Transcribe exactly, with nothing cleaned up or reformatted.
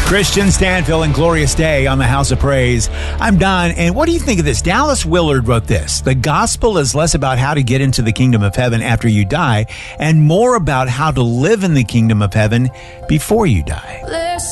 Christian Stanfill and Glorious Day on the House of Praise. I'm Don, and what do you think of this? Dallas Willard wrote this. The gospel is less about how to get into the kingdom of heaven after you die and more about how to live in the kingdom of heaven before you die.